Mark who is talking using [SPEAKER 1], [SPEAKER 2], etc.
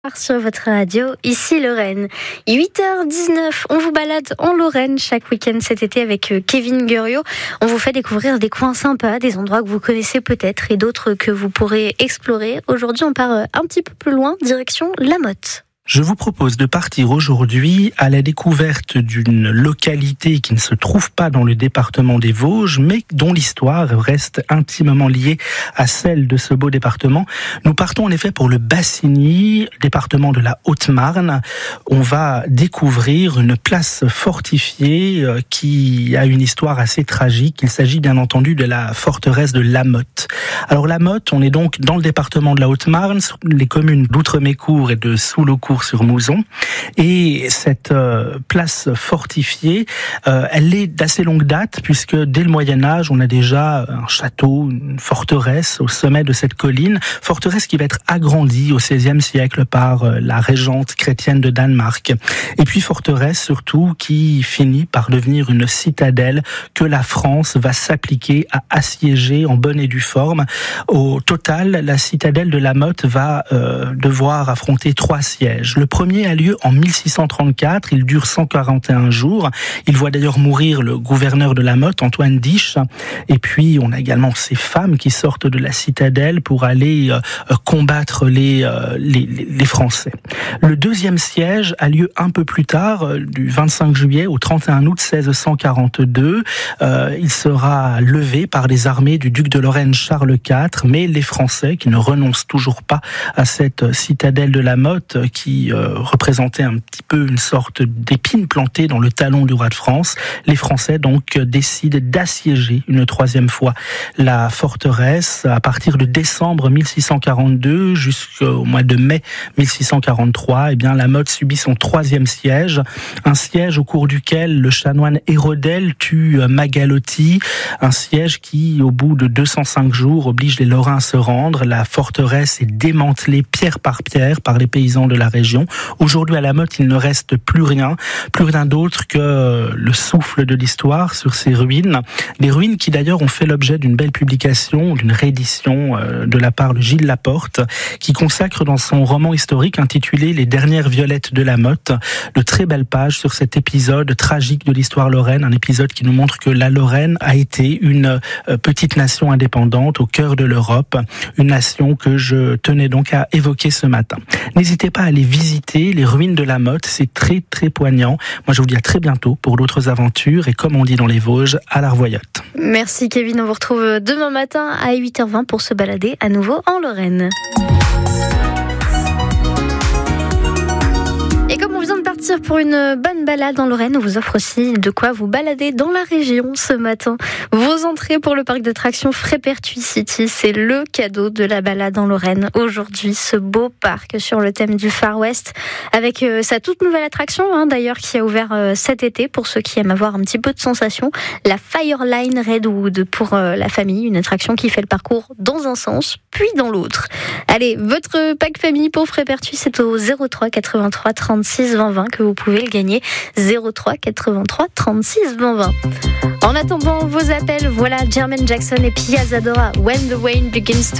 [SPEAKER 1] Sur votre radio, ici Lorraine. 8h19, on vous balade en Lorraine chaque week-end cet été avec Kevin Guerriot. On vous fait découvrir des coins sympas, des endroits que vous connaissez peut-être et d'autres que vous pourrez explorer. Aujourd'hui, on part un petit peu plus loin, direction La Motte.
[SPEAKER 2] Je vous propose de partir aujourd'hui à la découverte d'une localité qui ne se trouve pas dans le département des Vosges, mais dont l'histoire reste intimement liée à celle de ce beau département. Nous partons en effet pour le Bassigny, département de la Haute-Marne. On va découvrir une place fortifiée qui a une histoire assez tragique. Il s'agit bien entendu de la forteresse de La Motte. Alors La Motte, on est donc dans le département de la Haute-Marne, sur les communes d'Outremécourt et de Soulaucourt-sur-Mouzon. Et cette place fortifiée, elle est d'assez longue date, puisque dès le Moyen-Âge, on a déjà un château, une forteresse au sommet de cette colline. Forteresse qui va être agrandie au XVIe siècle par la régente chrétienne de Danemark. Et puis forteresse surtout qui finit par devenir une citadelle que la France va s'appliquer à assiéger en bonne et due forme. Au total, la citadelle de La Motte va devoir affronter 3 sièges. Le premier a lieu en 1634, il dure 141 jours. Il voit d'ailleurs mourir le gouverneur de La Motte, Antoine d'Iche. Et puis, on a également ces femmes qui sortent de la citadelle pour aller combattre les Français. Le deuxième siège a lieu un peu plus tard, du 25 juillet au 31 août 1642. Il sera levé par les armées du duc de Lorraine Charles IV, mais les Français, qui ne renoncent toujours pas à cette citadelle de La Motte, qui représentait un petit peu une sorte d'épine plantée dans le talon du roi de France, les Français donc décident d'assiéger une 3e fois la forteresse à partir de décembre 1642 jusqu'au mois de mai 1643. Eh bien, La Motte subit son 3e siège, un siège au cours duquel le chanoine Hérodel tue Magalotti, un siège qui, au bout de 205 jours, oblige les Lorrains à se rendre. La forteresse est démantelée pierre par pierre par les paysans de la région. Aujourd'hui, à La Motte, il ne reste plus rien d'autre que le souffle de l'histoire sur ces ruines. Des ruines qui d'ailleurs ont fait l'objet d'une belle publication, d'une réédition de la part de Gilles Laporte, qui consacre dans son roman historique intitulé Les dernières violettes de La Motte de très belles pages sur cet épisode tragique de l'histoire lorraine, un épisode qui nous montre que la Lorraine a été une petite nation indépendante au cœur de l'Europe, une nation que je tenais donc à évoquer ce matin. N'hésitez pas à aller visiter les ruines de La Motte, c'est très très poignant. Moi je vous dis à très bientôt pour d'autres aventures et comme on dit dans les Vosges, à la revoyote.
[SPEAKER 1] Merci Kevin, on vous retrouve demain matin à 8h20 pour se balader à nouveau en Lorraine. Et comme on vient de partir pour une bonne balade en Lorraine, on vous offre aussi de quoi vous balader dans la région ce matin. Vos entrées pour le parc d'attractions Frépertuis City, c'est le cadeau de la balade en Lorraine. Aujourd'hui, ce beau parc sur le thème du Far West, avec sa toute nouvelle attraction, d'ailleurs, qui a ouvert cet été pour ceux qui aiment avoir un petit peu de sensation, la Fireline Redwood pour la famille, une attraction qui fait le parcours dans un sens, puis dans l'autre. Allez, votre pack famille pour Frépertuis, c'est au 03 83 36 20 20 que vous pouvez le gagner. 03 83 36 20 20. En attendant vos appels, voilà Jermaine Jackson et Pia Zadora, When the Rain Begins to